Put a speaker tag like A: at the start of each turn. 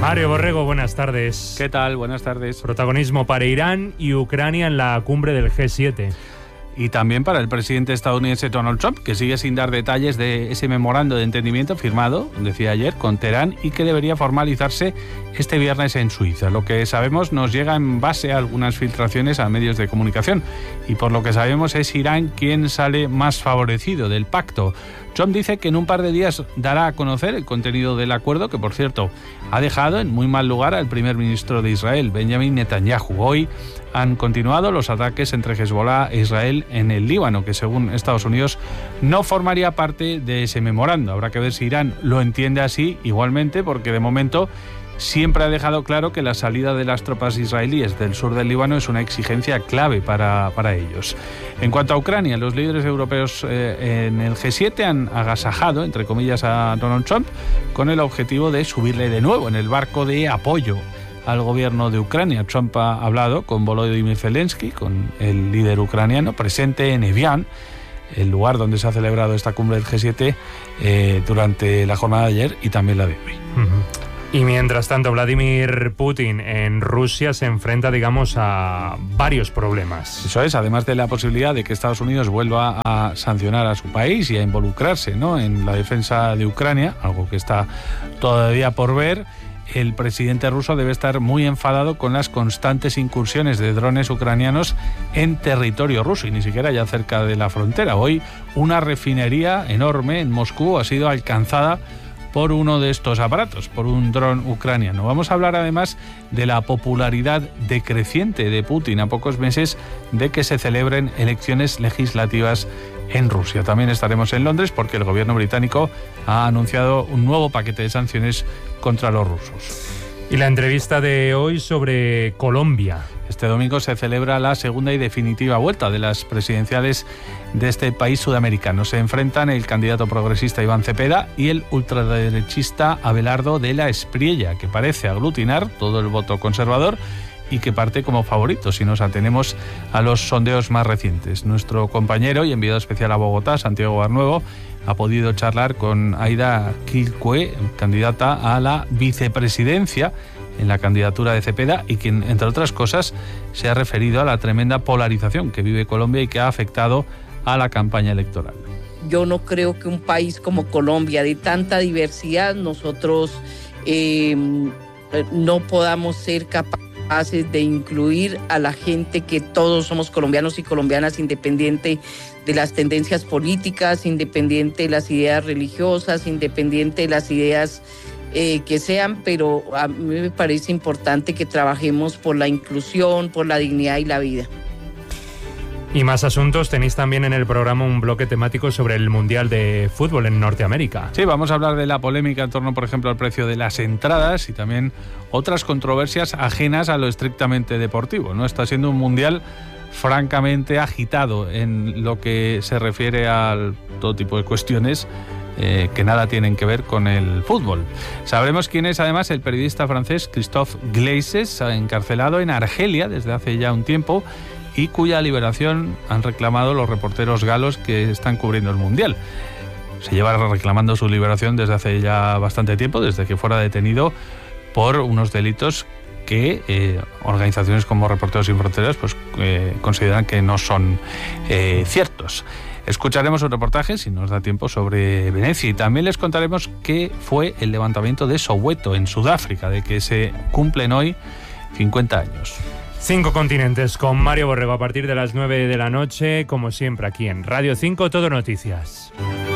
A: Mario Borrego, buenas tardes.
B: ¿Qué tal? Buenas tardes.
A: Protagonismo para Irán y Ucrania en la cumbre del G7.
B: Y también para el presidente estadounidense Donald Trump, que sigue sin dar detalles de ese memorando de entendimiento firmado, decía ayer, con Teherán y que debería formalizarse este viernes en Suiza. Lo que sabemos nos llega en base a algunas filtraciones a medios de comunicación y por lo que sabemos es Irán quien sale más favorecido del pacto. Trump dice que en un par de días dará a conocer el contenido del acuerdo, que por cierto ha dejado en muy mal lugar al primer ministro de Israel, Benjamin Netanyahu. Hoy han continuado los ataques entre Hezbollah e Israel en el Líbano, que según Estados Unidos no formaría parte de ese memorando. Habrá que ver si Irán lo entiende así igualmente, porque de momento siempre ha dejado claro que la salida de las tropas israelíes del sur del Líbano es una exigencia clave para ellos. En cuanto a Ucrania, los líderes europeos en el G7 han agasajado, entre comillas, a Donald Trump con el objetivo de subirle de nuevo en el barco de apoyo al gobierno de Ucrania. Trump ha hablado con Volodymyr Zelensky, con el líder ucraniano, presente en Evian, el lugar donde se ha celebrado esta cumbre del G7 durante la jornada de ayer y también la de hoy.
A: Y mientras tanto, Vladimir Putin en Rusia se enfrenta, digamos, a varios problemas.
B: Eso es, además de la posibilidad de que Estados Unidos vuelva a sancionar a su país y a involucrarse, ¿no?, en la defensa de Ucrania, algo que está todavía por ver. El presidente ruso debe estar muy enfadado con las constantes incursiones de drones ucranianos en territorio ruso y ni siquiera ya cerca de la frontera. Hoy una refinería enorme en Moscú ha sido alcanzada por uno de estos aparatos, por un dron ucraniano. Vamos a hablar además de la popularidad decreciente de Putin a pocos meses de que se celebren elecciones legislativas en Rusia. También estaremos en Londres porque el gobierno británico ha anunciado un nuevo paquete de sanciones contra los rusos.
A: Y la entrevista de hoy sobre Colombia.
B: Este domingo se celebra la segunda y definitiva vuelta de las presidenciales de este país sudamericano. Se enfrentan el candidato progresista Iván Cepeda y el ultraderechista Abelardo de la Espriella, que parece aglutinar todo el voto conservador y que parte como favorito si nos atenemos a los sondeos más recientes. Nuestro compañero y enviado especial a Bogotá, Santiago Barnuevo, ha podido charlar con Aida Quilcue, candidata a la vicepresidencia en la candidatura de Cepeda y quien, entre otras cosas, se ha referido a la tremenda polarización que vive Colombia y que ha afectado a la campaña electoral.
C: Yo no creo que un país como Colombia, de tanta diversidad, nosotros no podamos ser capaces de incluir a la gente, que todos somos colombianos y colombianas, independiente de las tendencias políticas, independiente de las ideas religiosas, independiente de las ideas que sean, pero a mí me parece importante que trabajemos por la inclusión, por la dignidad y la vida.
A: Y más asuntos, tenéis también en el programa un bloque temático sobre el Mundial de Fútbol en Norteamérica.
B: Sí, vamos a hablar de la polémica en torno, por ejemplo, al precio de las entradas y también otras controversias ajenas a lo estrictamente deportivo, ¿no? Está siendo un Mundial francamente agitado en lo que se refiere a todo tipo de cuestiones que nada tienen que ver con el fútbol. Sabremos quién es además el periodista francés Christophe Glaisses, encarcelado en Argelia desde hace ya un tiempo y cuya liberación han reclamado los reporteros galos que están cubriendo el Mundial. Se lleva reclamando su liberación desde hace ya bastante tiempo, desde que fuera detenido por unos delitos que organizaciones como Reporteros Sin Fronteras consideran que no son ciertos. Escucharemos un reportaje, si nos da tiempo, sobre Venecia y también les contaremos qué fue el levantamiento de Soweto en Sudáfrica, de que se cumplen hoy 50 años.
A: 5 continentes con Mario Borrego a partir de las 9 de la noche, como siempre aquí en Radio 5 Todo Noticias.